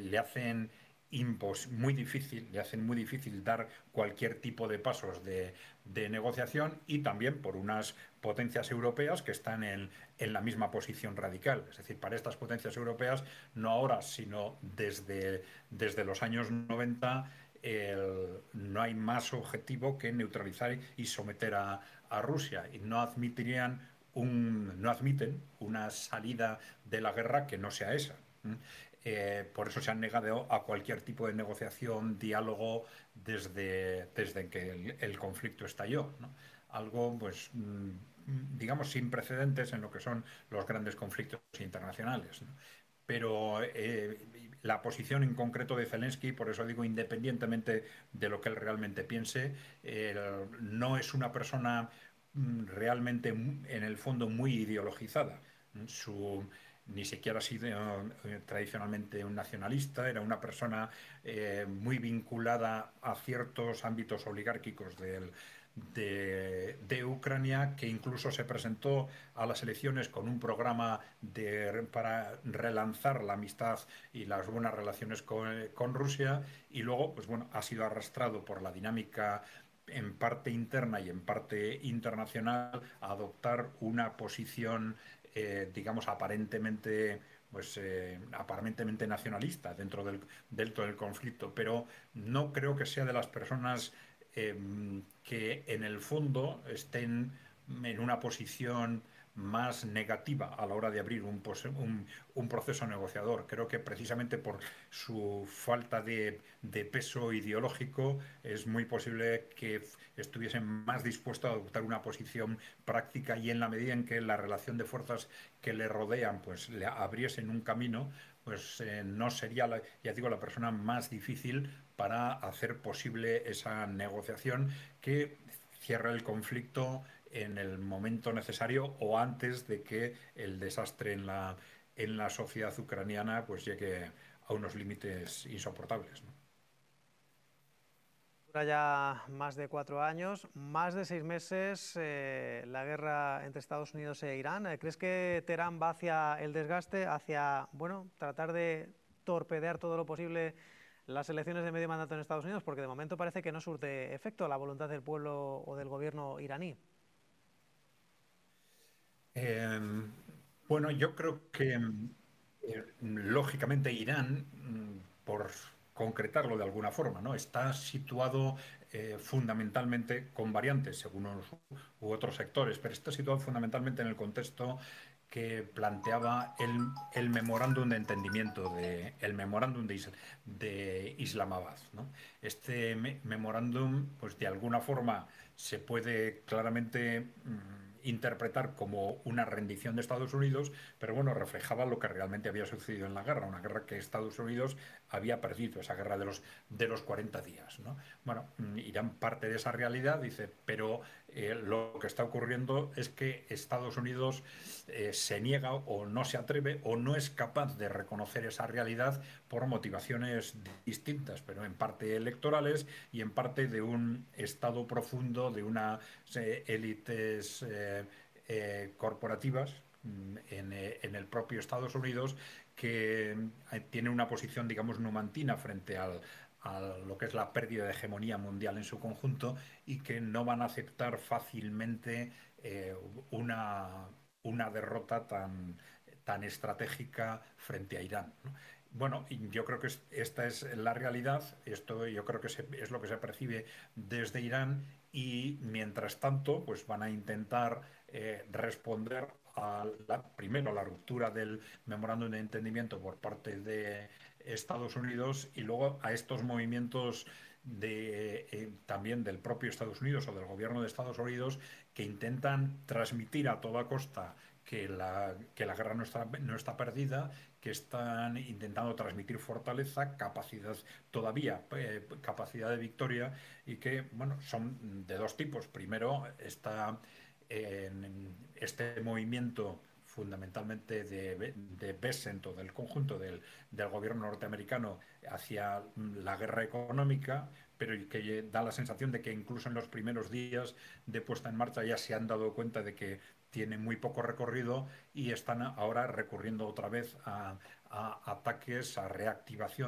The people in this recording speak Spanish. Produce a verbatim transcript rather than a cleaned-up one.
le hacen impos- muy difícil, le hacen muy difícil dar cualquier tipo de pasos de, de negociación, y también por unas potencias europeas que están en, en la misma posición radical. Es decir, para estas potencias europeas, no ahora, sino desde, desde los años noventa, el- no hay más objetivo que neutralizar y someter a, a Rusia, y no admitirían un, no admiten una salida de la guerra que no sea esa. ¿Mm? Eh, por eso se han negado a cualquier tipo de negociación, diálogo, desde, desde que el, el conflicto estalló, ¿no? Algo, pues, mm, digamos, sin precedentes en lo que son los grandes conflictos internacionales, ¿no? Pero eh, la posición en concreto de Zelensky, por eso digo, independientemente de lo que él realmente piense, eh, no es una persona mm, realmente, mm, en el fondo, muy ideologizada. Su, Ni siquiera ha sido eh, tradicionalmente un nacionalista, era una persona eh, muy vinculada a ciertos ámbitos oligárquicos del, de, de Ucrania, que incluso se presentó a las elecciones con un programa de, para relanzar la amistad y las buenas relaciones con, con Rusia, y luego, pues bueno, ha sido arrastrado por la dinámica en parte interna y en parte internacional a adoptar una posición, eh, digamos, aparentemente, pues, eh, aparentemente nacionalista dentro del, dentro del conflicto, pero no creo que sea de las personas eh, que en el fondo estén en una posición más negativa a la hora de abrir un, pos- un- un proceso negociador. Creo que precisamente por su falta de, de peso ideológico es muy posible que f- estuviesen más dispuestos a adoptar una posición práctica, y en la medida en que la relación de fuerzas que le rodean pues le abriesen un camino, pues eh, no sería, la- ya digo, la persona más difícil para hacer posible esa negociación que cierre el conflicto en el momento necesario, o antes de que el desastre en la, en la sociedad ucraniana pues llegue a unos límites insoportables, ¿no? Dura ya más de cuatro años, más de seis meses, eh, la guerra entre Estados Unidos e Irán. Eh, ¿Crees que Teherán va hacia el desgaste, hacia, bueno, tratar de torpedear todo lo posible las elecciones de medio mandato en Estados Unidos? Porque de momento parece que no surte efecto la voluntad del pueblo o del gobierno iraní. Eh, bueno, yo creo que eh, lógicamente Irán, mm, por concretarlo de alguna forma, ¿no? Está situado eh, fundamentalmente, con variantes según unos u otros sectores, pero está situado fundamentalmente en el contexto que planteaba el, el memorándum de entendimiento de el memorándum de, Is- de Islamabad, ¿no? Este me- memorándum, pues de alguna forma se puede claramente mm, interpretar como una rendición de Estados Unidos, pero bueno, reflejaba lo que realmente había sucedido en la guerra, una guerra que Estados Unidos había perdido, esa guerra de los, de los cuarenta días, ¿no? Bueno, mm, Irán parte de esa realidad, dice, pero eh, lo que está ocurriendo es que Estados Unidos eh, se niega, o no se atreve, o no es capaz de reconocer esa realidad por motivaciones distintas, pero en parte electorales y en parte de un estado profundo, de unas eh, élites eh, eh, corporativas mm, en, eh, en el propio Estados Unidos, que eh, tiene una posición, digamos, numantina frente al, a lo que es la pérdida de hegemonía mundial en su conjunto, y que no van a aceptar fácilmente eh, una, una derrota tan, tan estratégica frente a Irán, ¿no? Bueno, y yo creo que es- esta es la realidad, esto yo creo que se- es lo que se percibe desde Irán, y mientras tanto, pues van a intentar eh, responder a la, primero, a la ruptura del memorándum de entendimiento por parte de Estados Unidos, y luego a estos movimientos de, eh, también del propio Estados Unidos o del gobierno de Estados Unidos, que intentan transmitir a toda costa que la, que la guerra no está, no está perdida, que están intentando transmitir fortaleza, capacidad todavía, eh, capacidad de victoria, y que, bueno, son de dos tipos. Primero, está en este movimiento fundamentalmente de, de Bessent, o del conjunto del, del gobierno norteamericano, hacia la guerra económica, pero que da la sensación de que incluso en los primeros días de puesta en marcha ya se han dado cuenta de que tiene muy poco recorrido, y están ahora recurriendo otra vez a, a ataques, a reactivación